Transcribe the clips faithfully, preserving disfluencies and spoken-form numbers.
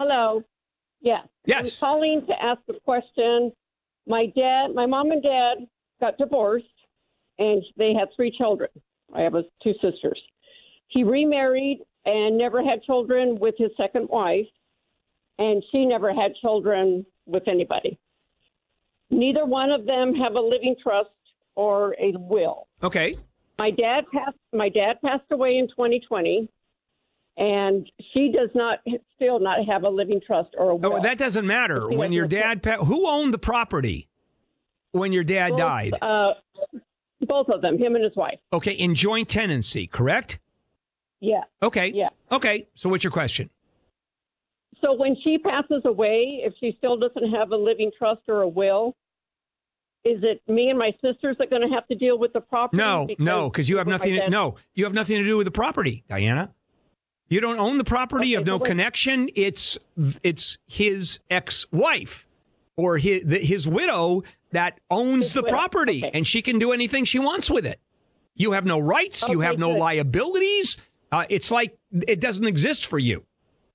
Hello. Yes. Yes. I'm calling to ask a question. My dad, my mom and dad got divorced, and they had three children. I have a, two sisters. He remarried and never had children with his second wife, and she never had children with anybody. Neither one of them have a living trust or a will. Okay. My dad passed. My dad passed away in twenty twenty, and she does not still not have a living trust or a will. Oh, that doesn't matter. When your dad pa- who owned the property when your dad both, died? Uh, both of them, him and his wife. Okay, in joint tenancy, correct? Yeah. Okay. Yeah. Okay. So what's your question? So when she passes away, if she still doesn't have a living trust or a will, is it me and my sisters that are going to have to deal with the property? No, because no, because you have nothing. To, no, you have nothing to do with the property, Diana. You don't own the property. Okay, you have no so connection. It's it's his ex-wife or his his widow that owns His the widow. property, Okay. and she can do anything she wants with it. You have no rights. You Okay, have no good. liabilities. Uh, it's like it doesn't exist for you.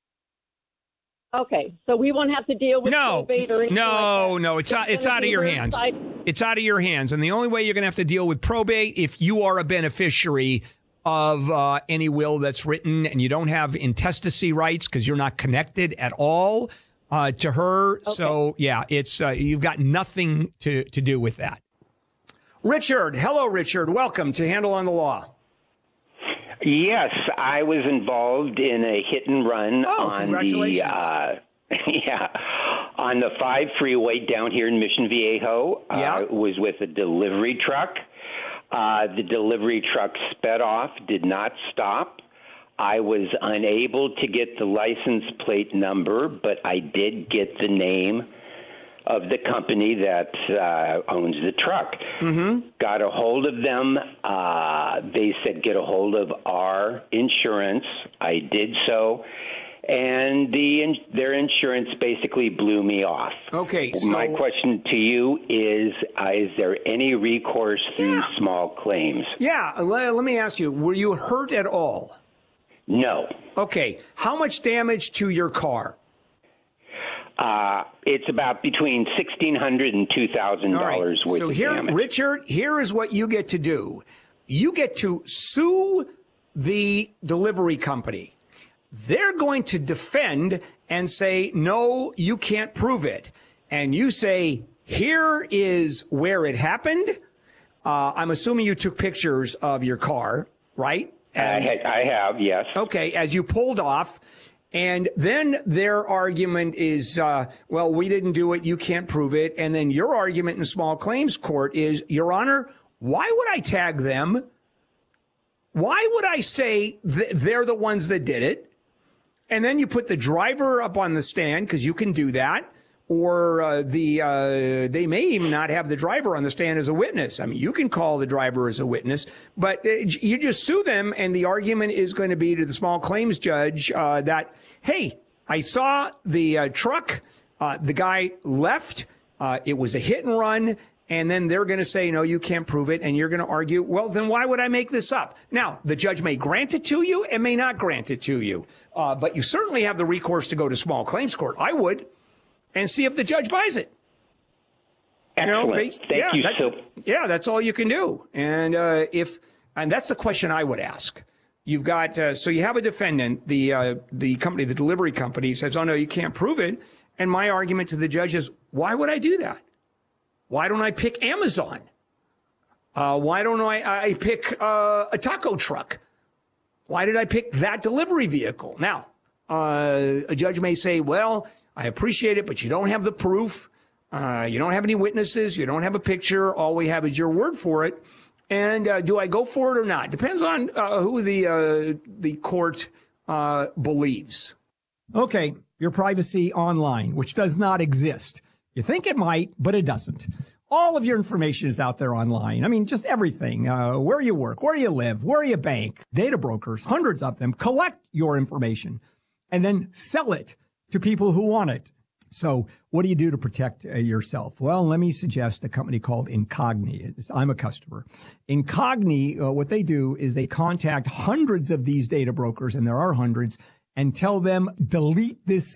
Okay, so we won't have to deal with No, probate or anything no, like that. no. It's out, it's gonna out of be your her hands. side- It's out of your hands, and the only way you're going to have to deal with probate if you are a beneficiary of uh, any will that's written, and you don't have intestacy rights because you're not connected at all uh, to her. Okay. So yeah, it's uh, you've got nothing to to do with that. Richard, hello, Richard. Welcome to Handle on the Law. Yes, I was involved in a hit and run Oh, on congratulations. the uh, yeah on the five freeway down here in Mission Viejo. Yeah. Uh, it was with a delivery truck. Uh, the delivery truck sped off, did not stop. I was unable to get the license plate number, but I did get the name of the company that uh, owns the truck. Mm-hmm. Got a hold of them. Uh, they said, get a hold of our insurance. I did so. And the in, their insurance basically blew me off. Okay, so My question to you is, uh, is there any recourse through Yeah. small claims? yeah, let, let me ask you: were you hurt at all? No. Okay, how much damage to your car? Uh, it's about between sixteen hundred dollars and two thousand dollars All right. worth So of here, damage. Richard, here is what you get to do. You get to sue the delivery company. They're going to defend and say, no, you can't prove it. And you say, here is where it happened. Uh, I'm assuming you took pictures of your car, right? I, As- ha- I have, yes. Okay, as you pulled off. And then their argument is, uh, well, we didn't do it. You can't prove it. And then your argument in small claims court is, Your Honor, why would I tag them? Why would I say th- they're the ones that did it? And then you put the driver up on the stand because you can do that. Or uh, the uh, they may even not have the driver on the stand as a witness. I mean, you can call the driver as a witness, but uh, you just sue them, and the argument is going to be to the small claims judge uh, that, hey, I saw the uh, truck, uh, the guy left, uh, it was a hit and run, and then they're going to say, no, you can't prove it, and you're going to argue, well, then why would I make this up? Now, the judge may grant it to you and may not grant it to you, uh, but you certainly have the recourse to go to small claims court. I would. And see if the judge buys it. Excellent. You know, Thank yeah, you that- so Yeah, that's all you can do. And uh, if and that's the question I would ask. You've got uh, so you have a defendant, the uh, the company, the delivery company says, "Oh no, you can't prove it." And my argument to the judge is, "Why would I do that? Why don't I pick Amazon? Uh, why don't I, I pick uh, a taco truck? Why did I pick that delivery vehicle?" Now, uh, a judge may say, "Well, I appreciate it, but you don't have the proof. Uh, you don't have any witnesses. You don't have a picture. All we have is your word for it. And uh, do I go for it or not? Depends on uh, who the uh, the court uh, believes." Okay, your privacy online, which does not exist. You think it might, but it doesn't. All of your information is out there online. I mean, just everything. Uh, where you work, where you live, where you bank. Data brokers, hundreds of them, collect your information and then sell it to people who want it. So what do you do to protect uh, yourself? Well, let me suggest a company called Incogni. It's, I'm a customer. Incogni, uh, what they do is they contact hundreds of these data brokers, and there are hundreds, and tell them, delete this